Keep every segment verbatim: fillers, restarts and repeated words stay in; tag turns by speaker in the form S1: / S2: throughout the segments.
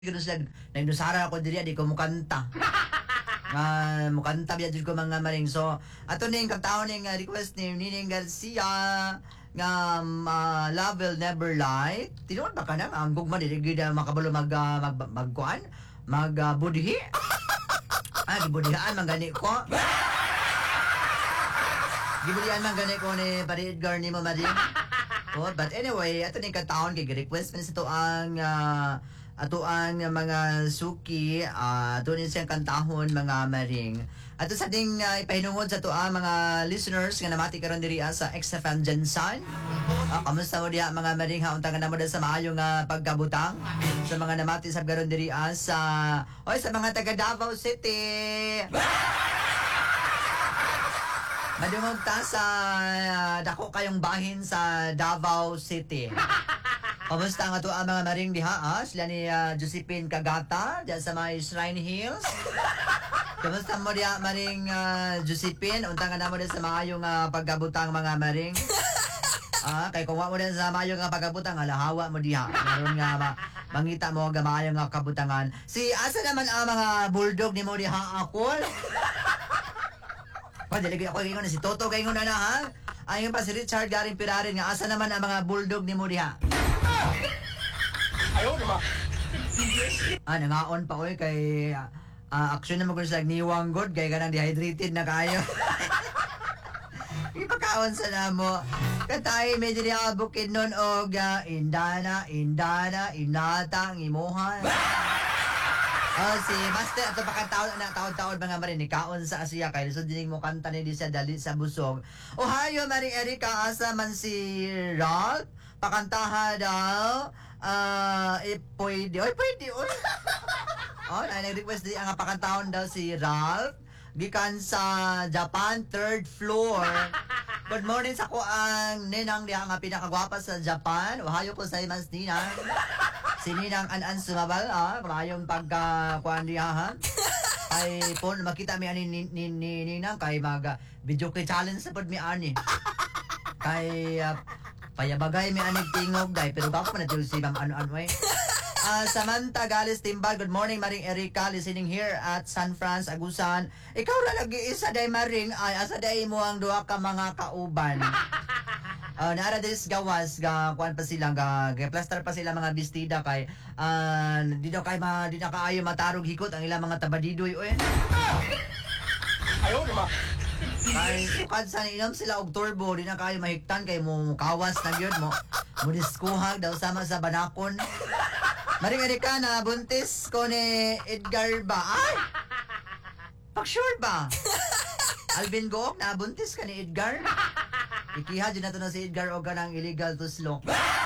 S1: Gano sila nagdusara ako diri di ko mukanta. Nga mukanta biya jud ko mga maring. So ato ning kataon ning uh, request ni Nining Garcia nga um, uh, Love Will Never Lie. Tinuod ba ka na ang gugma dili gid uh, makabalo mag uh, mag magkuan mag uh, budhi. Ah, gibudihan man gani ko. Gibudihan man gani ko ni Pari Edgar ni mo mading. Oh, but anyway, ato ning kataon kay request man sa to ang uh, ato ang mga suki, uh, ato din siyang kantahon mga maring. Ato sa ding uh, ipahinungod sa to ang mga listeners nga namati karon diri sa X F M Jensen. Uh, kamusta mo diha mga maring ha unta nga namo sa maayong uh, pagkabutang sa mga namati sa karon diri sa oy sa mga taga Davao City. Madungog ta sa uh, dako kayong bahin sa Davao City. Kamusta nga to ang mga maring diha ah? Sila ni uh, Josephine Cagata diyan sa may Shrine Hills. Kamusta mo diha maring uh, Josephine? Unta nga namo din sa maayong uh, pagkabutang mga maring. Ah, kay kung wa mo din sa maayong uh, pagkabutang alahawa mo diha. Meron nga ma mangita mo nga maayong uh, kabutangan. Si asa naman ang mga bulldog ni mo diha ako? Pa dili ako ingon si Toto kay ingon na ha. Ayon pa si Richard Garing Pirarin nga asa naman ang mga bulldog ni mo diha?
S2: Ayaw, di ba?
S1: Ah, nangaon pa oy kay uh, action na magkano sa niwang god kay kanang dehydrated na kayo. Ipakaon sa namo. Katay medyo niya bukid nun og uh, indana, indana, inata, ang imuhan. Oh, si Master ato pa kataon na taon-taon mga marin kaon sa Asia kay so dining mo kanta ni di sa dali sa busog. Ohayo Maring Erika asa man si Ralph pakantaha daw. Ah, uh, eh, pwede. Oy, pwede. Oy. Oh, ay nag-request di ang pakantahon daw si Ralph gikan sa Japan third floor. Good morning sa ko ang ninang diha nga pinakagwapa sa Japan. Ohayo ko sa imas ninang. Si Ninang An-An Sumabal, ah, maayong pagka kuan diha ha. Ay po makita mi ani ni, ni, ni Ninang kay mag uh, video kay challenge sa pod mi ani. Kay uh, payabagay mi anig tingog day pero bako man natul si Ma'am ano-ano eh. Uh, Samantha Gales Timbal, good morning Maring Erika, listening here at San Franz, Agusan. Ikaw ra lagi isa day Maring, ay asa day mo ang duha ka mga kauban. Uh, naara dis gawas ga kuan pa sila ga, ga plaster pa sila mga bestida kay uh, di daw kay ma di na kaayo matarog hikot ang ilang mga tabadidoy oy.
S2: Ayaw, di ba?
S1: Kay sukad sa inom sila og turbo di na kaayo mahiktan kay mo kawas na gyud mo. Mo diskuhag daw sama sa banakon. Maring Erika na buntis ko ni Edgar ba? Ay! Pak sure ba? Alvin Gook na buntis ka ni Edgar? Ikiha dyan na to na si Edgar o ka ng illegal to slow.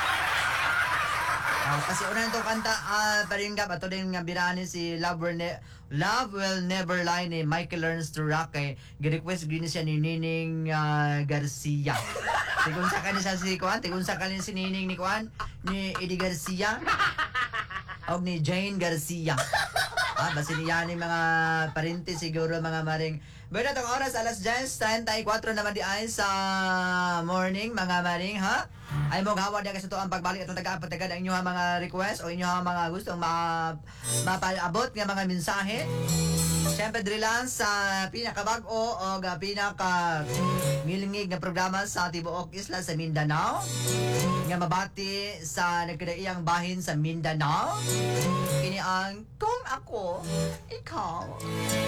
S1: Uh, kasi una nito kanta, uh, paringgap, ato din nga birani si Love Will, ne- Love Will Never Lie ni Michael Learns to Rock kay gi-request gini siya ni Nining uh, Garcia. Tigun sa kanin sa si Kuan, tigun sa kanin si Nining ni Kuan, ni Eddie Garcia, o ni Jane Garcia. Ah, basi niya ni mga parinti siguro mga maring. Pero itong oras, alas diyes treinta y cuatro naman di ay sa morning, mga maring, ha? Ay mo gawa niya kasi ito ang pagbalik at taga-apatagad ang inyong mga request o inyong mga gustong ma mapaabot ng mga mensahe. Siyempre, diri lang sa pinakabago o pinaka ngilingig na programa sa Tibuok Isla sa Mindanao. Nga mabati sa nagkadaiyang bahin sa Mindanao. Ini ang Kung Ako, Ikaw.